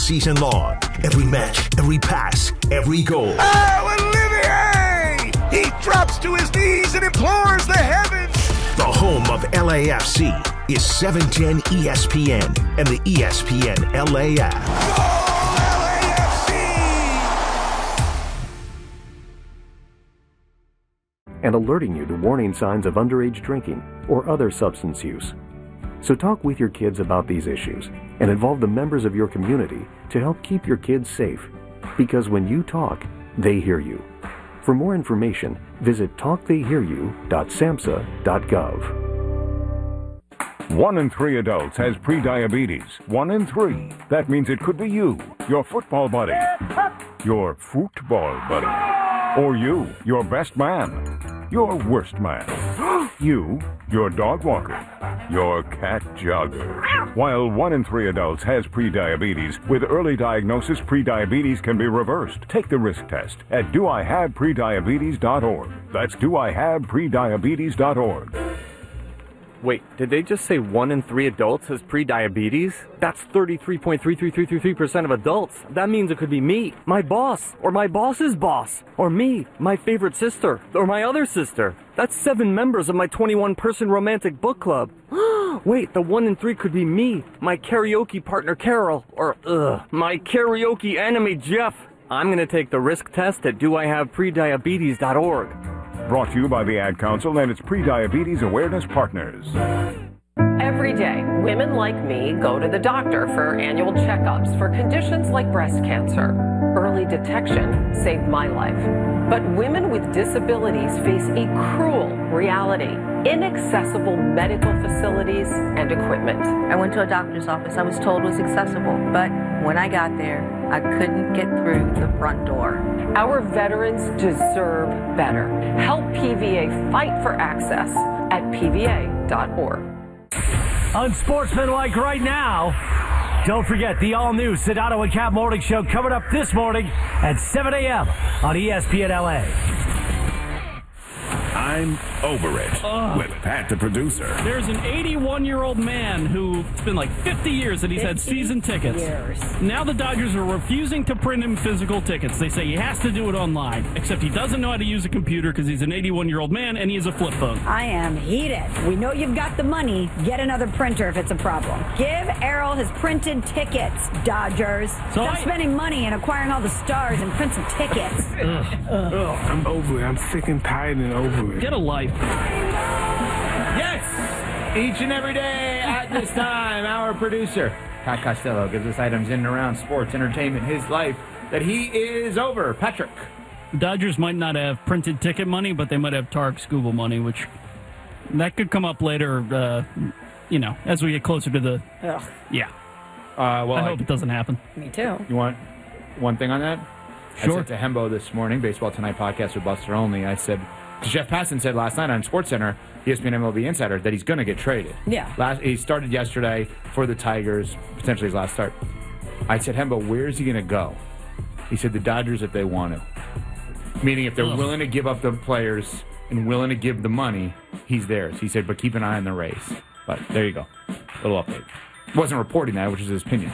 season long. Every match, every pass, every goal. Oh, Olivier! He drops to his knees and implores the heavens. The home of LAFC is 710 ESPN and the ESPN LA app. Go LAFC! And alerting you to warning signs of underage drinking or other substance use. So talk with your kids about these issues and involve the members of your community to help keep your kids safe. Because when you talk, they hear you. For more information, visit talktheyhearyou.samhsa.gov. 1 in 3 adults has prediabetes. 1 in 3. That means it could be you, your football buddy, your football buddy, or you, your best man, your worst man, you, your dog walker, your cat jogger. While 1 in 3 adults has prediabetes, with early diagnosis, prediabetes can be reversed. Take the risk test at doihaveprediabetes.org. That's doihaveprediabetes.org. Wait, did they just say 1 in 3 adults has prediabetes? That's 33.33333% of adults. That means it could be me, my boss, or my boss's boss, or me, my favorite sister, or my other sister. That's 7 members of my 21-person romantic book club. Wait, the 1 in 3 could be me, my karaoke partner Carol, or my karaoke enemy Jeff. I'm gonna take the risk test at doihaveprediabetes.org. Brought to you by the Ad Council and its Prediabetes Awareness Partners. Every day, women like me go to the doctor for annual checkups for conditions like breast cancer. Early detection saved my life. But women with disabilities face a cruel reality: inaccessible medical facilities and equipment. I went to a doctor's office I was told was accessible, but when I got there, I couldn't get through the front door. Our veterans deserve better. Help PVA fight for access at PVA.org. Unsportsmanlike right now. Don't forget the all-new Sedano and Cap Morning Show coming up this morning at 7 a.m. on ESPN LA. I'm over it with Pat, the producer. There's an 81-year-old man who it's been like 50 years that he's had season tickets. Now the Dodgers are refusing to print him physical tickets. They say he has to do it online, except he doesn't know how to use a computer because he's an 81-year-old man and he has a flip phone. I am heated. We know you've got the money. Get another printer if it's a problem. Give Errol his printed tickets, Dodgers. Stop spending money and acquiring all the stars and print some tickets. I'm over it. I'm sick and tired and over it. Get a life. Yes! Each and every day at this time, our producer, Pat Costello, gives us items in and around sports, entertainment, his life, that he is over. Patrick. Dodgers might not have printed ticket money, but they might have Tarek Skubal money, which that could come up later, as we get closer to the... Yeah. I hope it doesn't happen. Me too. You want one thing on that? Sure. I said to Hembo this morning, Baseball Tonight podcast with Buster Olney, I said... Jeff Passan said last night on SportsCenter, ESPN MLB Insider, that he's going to get traded. Yeah. He started yesterday for the Tigers, potentially his last start. I said, Hembo, where is he going to go? He said, the Dodgers if they want to. Meaning if they're willing to give up the players and willing to give the money, he's theirs. He said, but keep an eye on the race. But there you go. Little update. Wasn't reporting that, which is his opinion.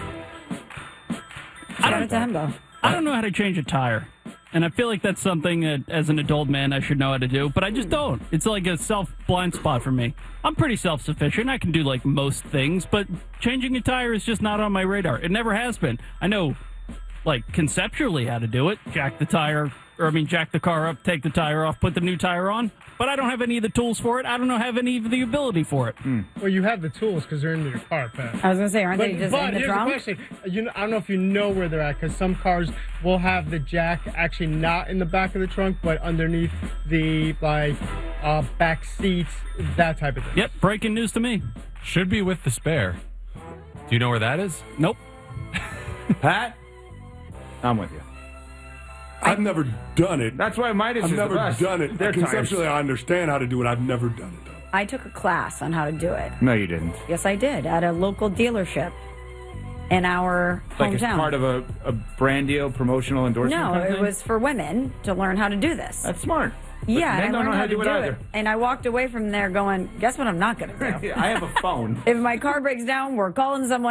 I don't know how to change a tire. And I feel like that's something that, as an adult man, I should know how to do. But I just don't. It's like a blind spot for me. I'm pretty self-sufficient. I can do, like, most things. But changing a tire is just not on my radar. It never has been. I know, like, conceptually how to do it. Jack the car up, take the tire off, put the new tire on. But I don't have any of the tools for it. I don't have any of the ability for it. Well, you have the tools because they're in your car, Pat. I was going to say, aren't they just in the trunk? Here's the question. I don't know if you know where they're at, because some cars will have the jack actually not in the back of the trunk, but underneath the, back seats, that type of thing. Yep, breaking news to me. Should be with the spare. Do you know where that is? Nope. Pat? I'm with you. I've never done it. That's why Midas is the never best. done it. Conceptually, I understand how to do it. I've never done it, though. I took a class on how to do it. No, you didn't. Yes, I did, at a local dealership in our hometown. Like as part of a brand deal, promotional endorsement? No, it was for women to learn how to do this. That's smart. Yeah, men and I don't learned know how to do it. either. And I walked away from there going, guess what I'm not going to do? I have a phone. If my car breaks down, we're calling someone